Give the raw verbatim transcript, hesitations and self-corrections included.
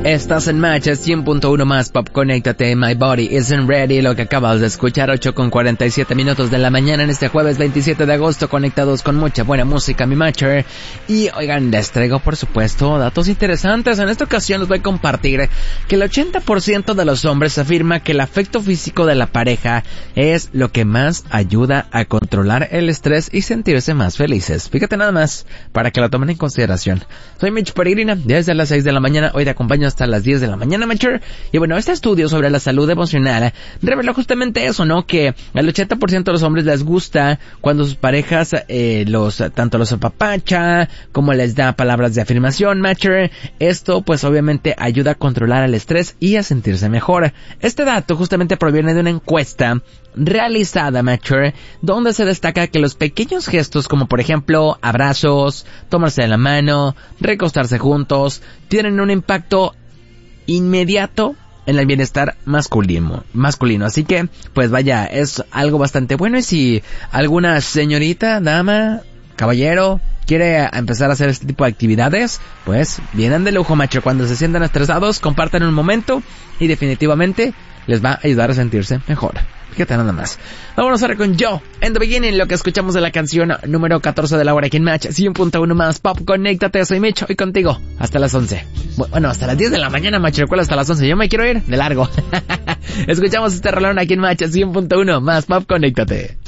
Estás en Match cien punto uno más Pop, conéctate. My body isn't ready. Lo que acabas de escuchar, ocho con cuarenta y siete minutos de la mañana en este jueves veintisiete de agosto, conectados con mucha buena música, mi Matcher. Y oigan, les traigo por supuesto datos interesantes. En esta ocasión les voy a compartir que el ochenta por ciento de los hombres afirma que el afecto físico de la pareja es lo que más ayuda a controlar el estrés y sentirse más felices. Fíjate nada más, para que lo tomen en consideración. Soy Mitch Peregrina, desde las seis de la mañana, hoy te acompaño hasta las diez de la mañana, Matcher. Y bueno, este estudio sobre la salud emocional reveló justamente eso, ¿no? Que al ochenta por ciento de los hombres les gusta cuando sus parejas eh, los tanto los apapacha como les da palabras de afirmación, Matcher. Esto pues obviamente ayuda a controlar el estrés y a sentirse mejor. Este dato justamente proviene de una encuesta realizada, Matcher, donde se destaca que los pequeños gestos como por ejemplo abrazos, tomarse de la mano, recostarse juntos, tienen un impacto inmediato en el bienestar masculino, masculino. Así que, pues vaya, es algo bastante bueno. Y si alguna señorita, dama, caballero quiere empezar a hacer este tipo de actividades, pues vienen de lujo, macho. Cuando se sientan estresados, compartan un momento y definitivamente les va a ayudar a sentirse mejor. Fíjate nada más. Vámonos ahora con Yo, en The Beginning, lo que escuchamos de la canción número catorce de la hora aquí en Match cien punto uno más Pop, conéctate. Soy Mitch, hoy contigo hasta las once. Bueno, hasta las diez de la mañana, Match, recuerda, hasta las once. Yo me quiero ir de largo. Escuchamos este rolón aquí en Match cien punto uno más Pop, conéctate.